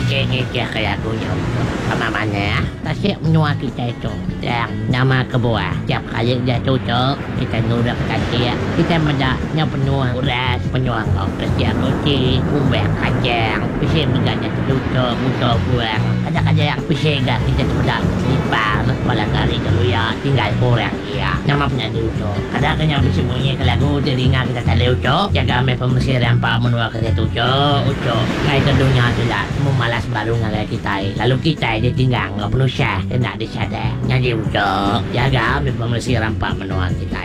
ngekeh kayak lagunya sama mana tasik menua kita itu yang nama kebuah tiap kali dia tutup kita nurak kaki kita mendaknya penuh uras penuh kerja kunci umbek kacang pisih mengganya tutup butuh buang kadang-kadang yang pisih gak kita sudah selipar malah kali dulu ya tinggal kurang ya nama penyanyi itu kadang-kadang yang pisih bunyi ke lagu telinga kita tak lucu jaga me pemesir yang pak menua ke situ ucok ngai kedunya tu lah semua malas baru ngagai kita lalu kita dia tinggal nggak perlu syah dan nak disadar nyanyi ucok jaga me pemesir yang pak menua kita